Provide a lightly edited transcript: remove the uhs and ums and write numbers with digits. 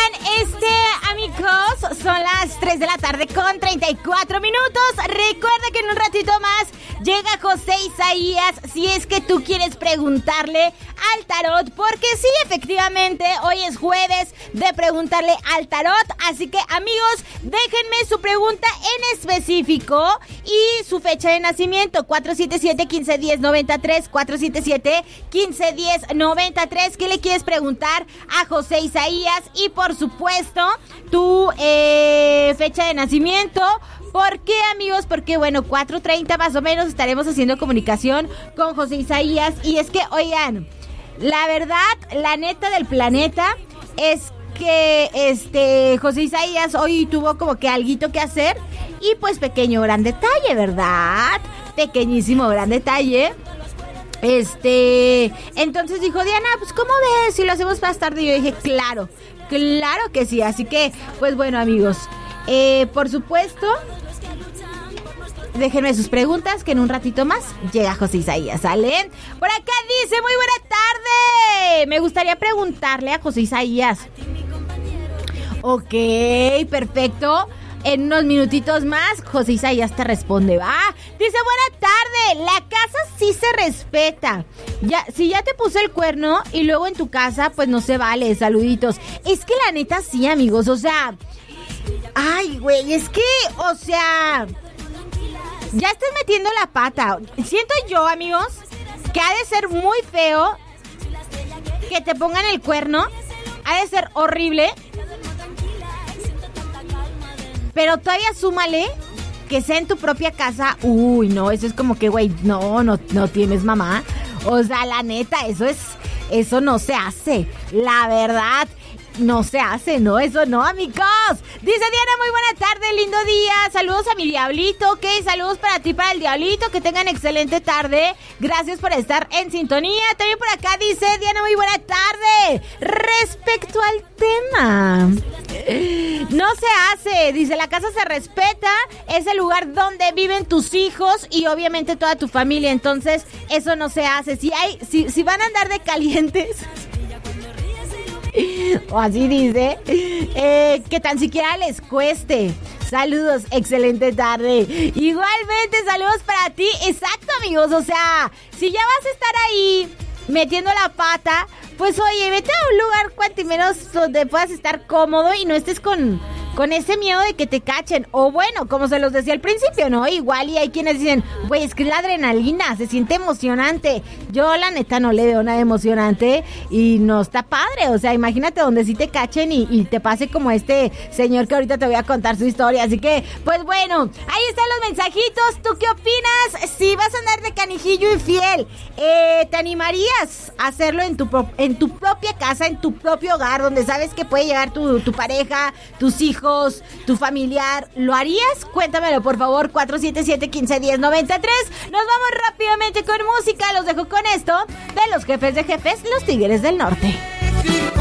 amigos, son las 3 de la tarde con 34 minutos. Recuerda que en un ratito más llega José Isaías, si es que tú quieres preguntarle al tarot, porque sí, efectivamente, hoy es jueves de preguntarle al tarot. Así que, amigos, déjenme su pregunta en específico y su fecha de nacimiento, 477-1510-93, 477-1510-93. ¿Qué le quieres preguntar a José Isaías? Y por supuesto, tu fecha de nacimiento. ¿Por qué, amigos? Porque, bueno, 4:30 más o menos estaremos haciendo comunicación con José Isaías. Y es que, oigan, la verdad, la neta del planeta es que José Isaías hoy tuvo como que alguito que hacer. Y pues pequeño gran detalle, ¿verdad? Pequeñísimo gran detalle. Entonces dijo Diana, pues ¿cómo ves si lo hacemos más tarde? Y yo dije, claro que sí. Así que, pues bueno, amigos, por supuesto, déjenme sus preguntas, que en un ratito más llega José Isaías, ¿salen? Por acá dice, muy buena tarde. Me gustaría preguntarle a José Isaías. Ok, perfecto. En unos minutitos más, José Isaías te responde, ¿va? Dice, buena tarde, la casa sí se respeta. Si ya te puse el cuerno y luego en tu casa, pues no se vale, saluditos. Es que la neta sí, amigos, o sea... Ay, güey, es que, o sea... Ya estás metiendo la pata. Siento yo, amigos, que ha de ser muy feo que te pongan el cuerno. Ha de ser horrible. Pero todavía súmale que sea en tu propia casa. Uy, no, eso es como que, güey, no tienes mamá. O sea, la neta, eso no se hace. La verdad, no se hace, ¿no? Eso no, amigos. Dice Diana, muy buena tarde, lindo día. Saludos a mi diablito, ok. Saludos para ti, para el diablito. Que tengan excelente tarde. Gracias por estar en sintonía. También por acá dice Diana, muy buena tarde. Respecto al tema, no se hace. Dice, la casa se respeta. Es el lugar donde viven tus hijos y obviamente toda tu familia. Entonces, eso no se hace. Si van a andar de calientes... O así dice, que tan siquiera les cueste. Saludos, excelente tarde. Igualmente, saludos para ti. Exacto, amigos, o sea, si ya vas a estar ahí metiendo la pata, pues oye, vete a un lugar cuanto menos donde puedas estar cómodo y no estés con ese miedo de que te cachen. O bueno, como se los decía al principio, ¿no? Igual y hay quienes dicen, güey, es que la adrenalina se siente emocionante. Yo la neta no le veo nada emocionante y no está padre. O sea, imagínate donde sí te cachen y te pase como este señor que ahorita te voy a contar su historia. Así que, pues bueno, ahí están los mensajitos. ¿Tú qué opinas? Si vas a andar de canijillo infiel, ¿te animarías a hacerlo en tu propia casa, en tu propio hogar, donde sabes que puede llegar tu pareja, tus hijos, tu familiar? ¿Lo harías? Cuéntamelo, por favor, 477-1510-93. Nos vamos rápidamente con música. Los dejo con esto de los jefes de jefes, los Tigres del Norte.